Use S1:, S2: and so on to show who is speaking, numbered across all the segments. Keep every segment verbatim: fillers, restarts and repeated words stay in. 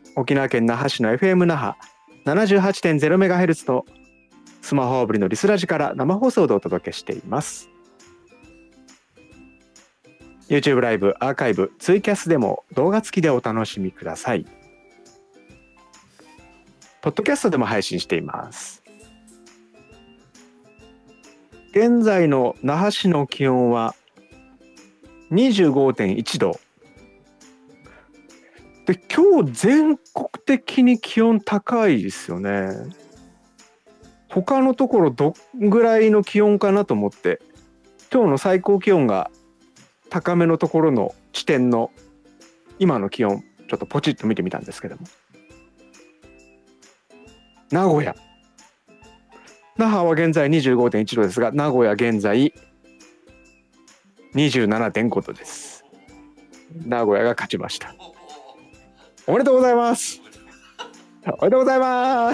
S1: 沖縄県那覇市の エフエム 那覇 ななじゅうはちてんゼロメガヘルツ とスマホアプリのリスラジから生放送でお届けしています。 YouTube ライブ、アーカイブ、ツイキャスでも動画付きでお楽しみください。ポッドキャストでも配信しています。現在の那覇市の気温は にじゅうごてんいちどで、今日全国的に気温高いですよね。他のところどんぐらいの気温かなと思って、今日の最高気温が高めのところの地点の今の気温ちょっとポチッと見てみたんですけども、名古屋那覇は現在 にじゅうごてんいちどですが、名古屋現在 にじゅうななてんごどです。名古屋が勝ちました。おめでとうございます。おめでとうございます。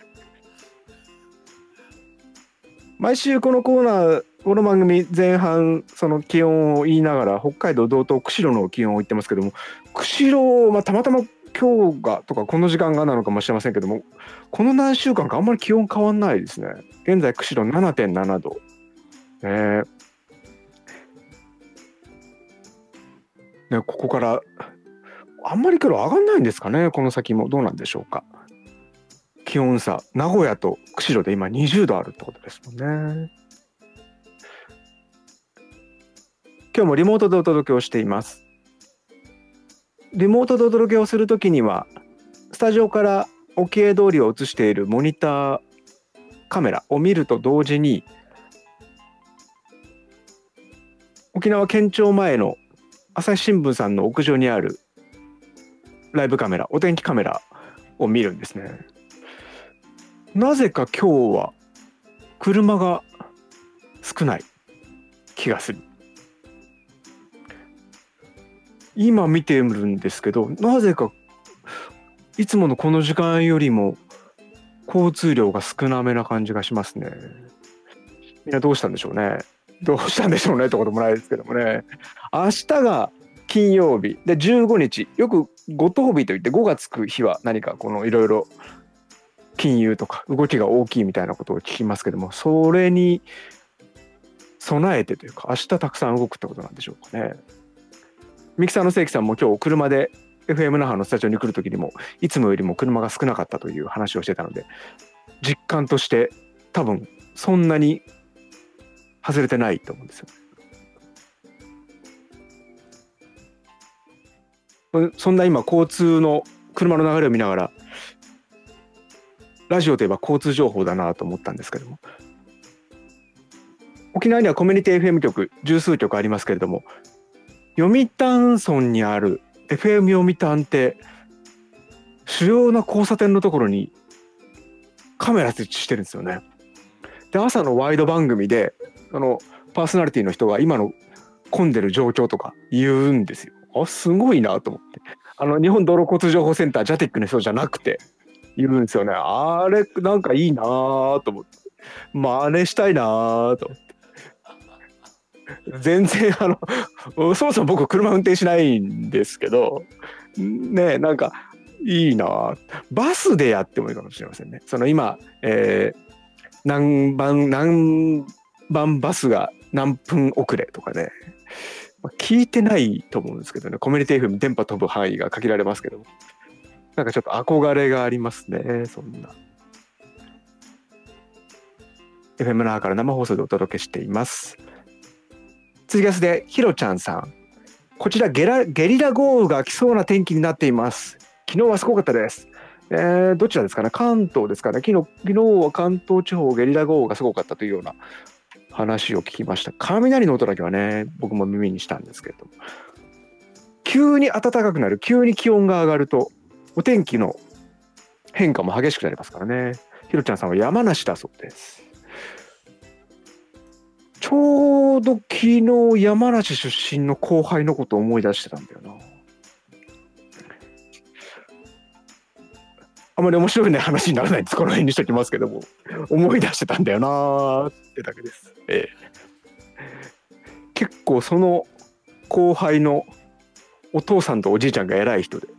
S1: 毎週このコーナー、この番組前半その気温を言いながら北海道道東釧路の気温を言ってますけども、釧路、まあ、たまたま今日がとかこの時間がなのかもしれませんけども、この何週間かあんまり気温変わんないですね。現在釧路 ななてんななど、ねね、ここからあんまりけど上がんないんですかね。この先もどうなんでしょうか。気温差、名古屋と釧路で今にじゅうどあるってことですもんね。今日もリモートでお届けをしています。リモートでお届けをするときには、スタジオから沖江通りを映しているモニターカメラを見ると同時に、沖縄県庁前の朝日新聞さんの屋上にあるライブカメラ、お天気カメラを見るんですね。なぜか今日は車が少ない気がする。今見てるんですけど、なぜかいつものこの時間よりも交通量が少なめな感じがしますね。みんなどうしたんでしょうね。どうしたんでしょうねってこともないですけどもね。明日が金曜日でじゅうごにち、よくごとうびといってごがつく日は何かこのいろいろ金融とか動きが大きいみたいなことを聞きますけども、それに備えてというか明日たくさん動くってことなんでしょうかね。ミキサーの正規さんも今日車で エフエム 那覇のスタジオに来る時にもいつもよりも車が少なかったという話をしてたので、実感として多分そんなに外れてないと思うんですよ。そんな今交通の車の流れを見ながら、ラジオといえば交通情報だなと思ったんですけども、沖縄にはコミュニティ エフエム 局十数局ありますけれども、読谷村にある エフエム 読谷って主要な交差点のところにカメラ設置してるんですよね。で、朝のワイド番組でそのパーソナリティの人が今の混んでる状況とか言うんですよ。あ、すごいなと思って。あの日本道路交通情報センター ジャティック の人じゃなくて言うんですよね。あれなんかいいなと思って、真似したいなと思って。全然あのそもそも僕車運転しないんですけどね、なんかいいな。バスでやってもいいかもしれませんね。その今、えー、何番何番バスが何分遅れとかね、聞いてないと思うんですけどね。コミュニティ エフエム 電波飛ぶ範囲が限られますけど、なんかちょっと憧れがありますね。そんな エフエム 那覇から生放送でお届けしています。ツイキャスでひろちゃんさん、こちらゲラゲリラ豪雨が来そうな天気になっています。昨日はすごかったです。えー、どちらですかね。関東ですかね。昨日昨日は関東地方ゲリラ豪雨がすごかったというような話を聞きました。雷の音だけはね、僕も耳にしたんですけれども、急に暖かくなる、急に気温が上がるとお天気の変化も激しくなりますからね。ひろちゃんさんは山梨だそうです。ちょうど昨日山梨出身の後輩のことを思い出してたんだよな。あまり面白いね話にならないんです。この辺にしときますけども、思い出してたんだよなってだけです。ええ、結構その後輩のお父さんとおじいちゃんが偉い人で、